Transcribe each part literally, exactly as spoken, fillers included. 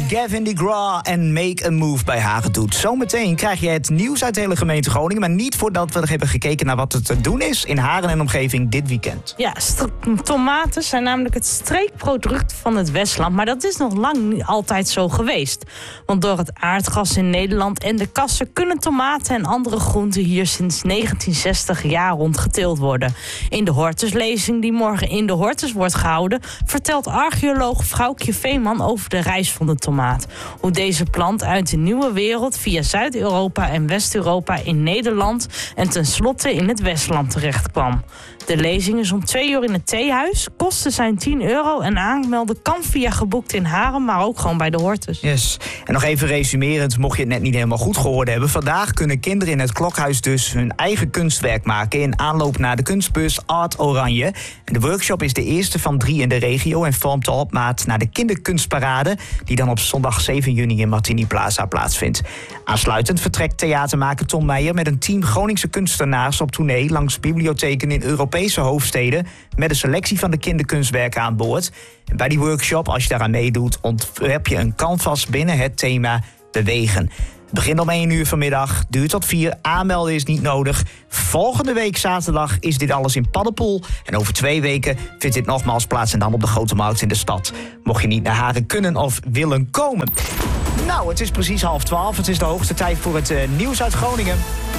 Gavin DeGraw en Make a Move bij Haren doet. Zometeen krijg je het nieuws uit de hele gemeente Groningen, maar niet voordat we hebben gekeken naar wat er te doen is in Haren en omgeving dit weekend. Ja, st- tomaten zijn namelijk het streekproduct van het Westland, maar dat is nog lang niet altijd zo geweest. Want door het aardgas in Nederland en de kassen kunnen tomaten en andere groenten hier sinds negentien zestig jaar rond geteeld worden. In de Hortuslezing die morgen in de Hortus wordt gehouden, vertelt archeoloog Vrouwtje Veeman over de reis van de tomaat. Hoe deze plant uit de nieuwe wereld via Zuid-Europa en West-Europa in Nederland en tenslotte in het Westland terecht kwam. De lezing is om twee uur in het theehuis. Kosten zijn tien euro en aanmelden kan via Geboekt in Haren, maar ook gewoon bij de Hortus. Yes. En nog even resumerend, mocht je het net niet helemaal goed gehoord hebben. Vandaag kunnen kinderen in het Klokhuis dus hun eigen kunstwerk maken in aanloop naar de kunstbus Art Oranje. En de workshop is de eerste van drie in de regio en vormt de opmaat naar de kinderkunstparade die dan op zondag zeven juni in Martini Plaza plaatsvindt. Aansluitend vertrekt theatermaker Tom Meijer met een team Groningse kunstenaars op tournee langs bibliotheken in Europese hoofdsteden met een selectie van de kinderkunstwerken aan boord. En bij die workshop, als je daaraan meedoet, ontwerp je een canvas binnen het thema bewegen. Het begint om één uur vanmiddag, duurt tot vier. Aanmelden is niet nodig. Volgende week zaterdag is dit alles in Paddepoel. En over twee weken vindt dit nogmaals plaats en dan op de Grote Markt in de stad. Mocht je niet naar Haren kunnen of willen komen. Nou, het is precies half twaalf. Het is de hoogste tijd voor het uh, nieuws uit Groningen.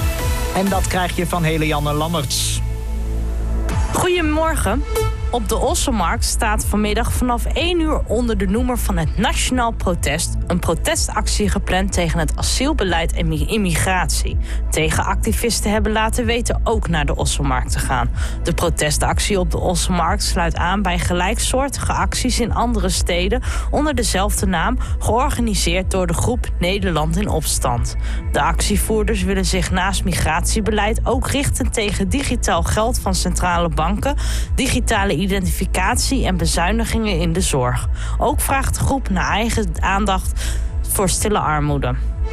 En dat krijg je van Helianne Lammerts. Goedemorgen. Op de Ossenmarkt staat vanmiddag vanaf één uur onder de noemer van het Nationaal Protest een protestactie gepland tegen het asielbeleid en immigratie. Tegenactivisten hebben laten weten ook naar de Ossenmarkt te gaan. De protestactie op de Ossenmarkt sluit aan bij gelijksoortige acties in andere steden onder dezelfde naam, georganiseerd door de groep Nederland in Opstand. De actievoerders willen zich naast migratiebeleid ook richten tegen digitaal geld van centrale banken, digitale identificatie en bezuinigingen in de zorg. Ook vraagt de groep naar eigen aandacht voor stille armoede.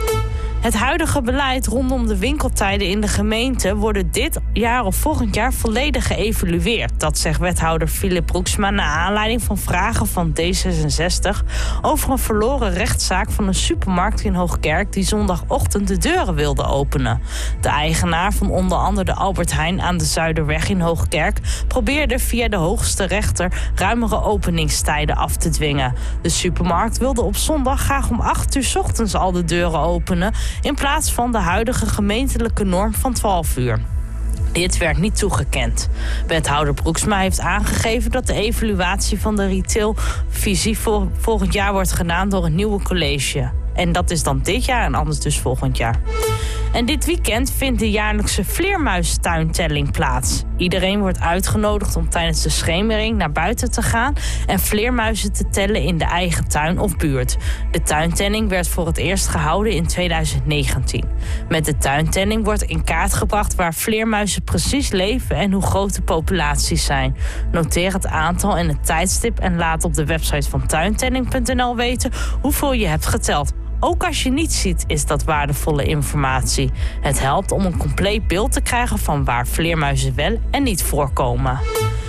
Het huidige beleid rondom de winkeltijden in de gemeente worden dit jaar of volgend jaar volledig geëvalueerd. Dat zegt wethouder Philip Broeksma naar aanleiding van vragen van D zesenzestig over een verloren rechtszaak van een supermarkt in Hoogkerk die zondagochtend de deuren wilde openen. De eigenaar van onder andere de Albert Heijn aan de Zuiderweg in Hoogkerk probeerde via de hoogste rechter ruimere openingstijden af te dwingen. De supermarkt wilde op zondag graag om acht uur 's ochtends al de deuren openen in plaats van de huidige gemeentelijke norm van twaalf uur. Dit werd niet toegekend. Wethouder Broeksma heeft aangegeven dat de evaluatie van de retailvisie vol- volgend jaar wordt gedaan door een nieuwe college. En dat is dan dit jaar en anders dus volgend jaar. En dit weekend vindt de jaarlijkse vleermuistuintelling plaats. Iedereen wordt uitgenodigd om tijdens de schemering naar buiten te gaan en vleermuizen te tellen in de eigen tuin of buurt. De tuintelling werd voor het eerst gehouden in tweeduizend negentien. Met de tuintelling wordt in kaart gebracht waar vleermuizen precies leven en hoe groot de populaties zijn. Noteer het aantal en het tijdstip en laat op de website van tuintelling punt n l weten hoeveel je hebt geteld. Ook als je niet ziet, is dat waardevolle informatie. Het helpt om een compleet beeld te krijgen van waar vleermuizen wel en niet voorkomen.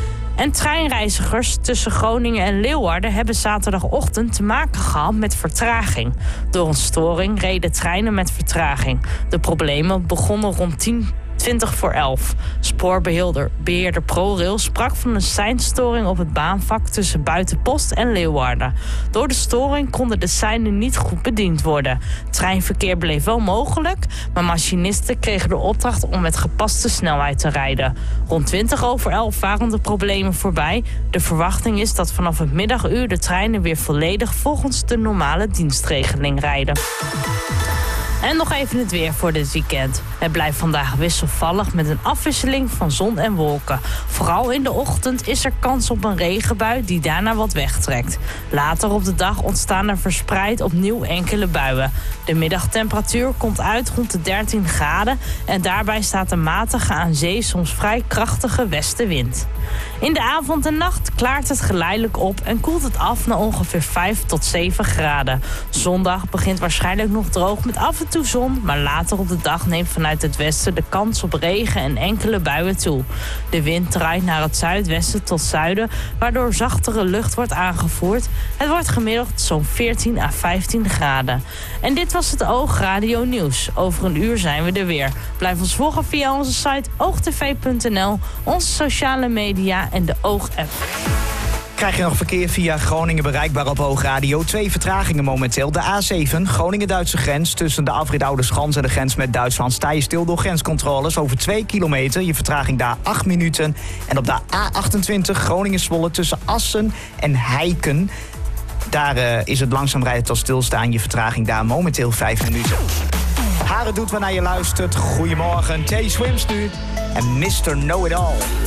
En treinreizigers tussen Groningen en Leeuwarden hebben zaterdagochtend te maken gehad met vertraging. Door een storing reden treinen met vertraging. De problemen begonnen rond tien twintig voor elf. Spoorbeheerder beheerder ProRail sprak van een seinstoring op het baanvak tussen Buitenpost en Leeuwarden. Door de storing konden de seinen niet goed bediend worden. Treinverkeer bleef wel mogelijk, maar machinisten kregen de opdracht om met gepaste snelheid te rijden. Rond twintig over elf waren de problemen voorbij. De verwachting is dat vanaf het middaguur de treinen weer volledig volgens de normale dienstregeling rijden. En nog even het weer voor dit weekend. Het blijft vandaag wisselvallig met een afwisseling van zon en wolken. Vooral in de ochtend is er kans op een regenbui die daarna wat wegtrekt. Later op de dag ontstaan er verspreid opnieuw enkele buien. De middagtemperatuur komt uit rond de dertien graden... en daarbij staat een matige aan zee soms vrij krachtige westenwind. In de avond en nacht klaart het geleidelijk op en koelt het af naar ongeveer vijf tot zeven graden. Zondag begint waarschijnlijk nog droog met af en toe zon, maar later op de dag neemt vanuit vanuit het westen de kans op regen en enkele buien toe. De wind draait naar het zuidwesten tot zuiden, waardoor zachtere lucht wordt aangevoerd. Het wordt gemiddeld zo'n veertien à vijftien graden. En dit was het Oog Radio Nieuws. Over een uur zijn we er weer. Blijf ons volgen via onze site oogtv punt n l, onze sociale media en de Oog-app. Krijg je nog verkeer via Groningen bereikbaar op Oogradio. Twee vertragingen momenteel. De A zeven, Groningen-Duitse grens. Tussen de afrit Oudeschans en de grens met Duitsland sta je stil door grenscontroles over twee kilometer. Je vertraging daar acht minuten. En op de A achtentwintig, Groningen-Zwolle tussen Assen en Heiken. Daar uh, is het langzaam rijden tot stilstaan. Je vertraging daar momenteel vijf minuten. Haren doet waarnaar je luistert. Goedemorgen, Tay Swims nu. En mister Know It All.